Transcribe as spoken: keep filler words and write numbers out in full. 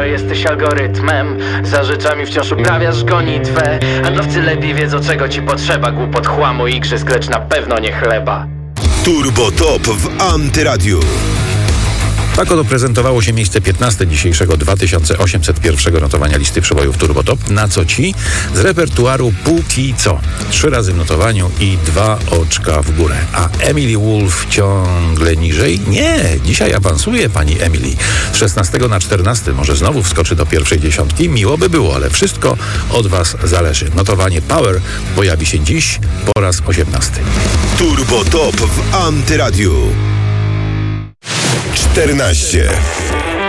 że jesteś algorytmem. Za rzeczami wciąż uprawiasz gonitwę. Handlowcy lepiej wiedzą, czego ci potrzeba. Głupot, chłamu i igrzysk, lecz na pewno nie chleba. Turbo Top w Antyradiu. Tak oto prezentowało się miejsce piętnaste dzisiejszego dwa tysiące osiemset pierwszego notowania listy przebojów Turbo Top. Na co ci? Z repertuaru Póki co. Trzy razy w notowaniu i dwa oczka w górę. A Emily Wolf ciągle niżej? Nie, dzisiaj awansuje pani Emily. Z szesnastego na czternasty może znowu wskoczy do pierwszej dziesiątki. Miło by było, ale wszystko od was zależy. Notowanie Power pojawi się dziś po raz osiemnasty. Turbo Top w Antyradiu. czternaście.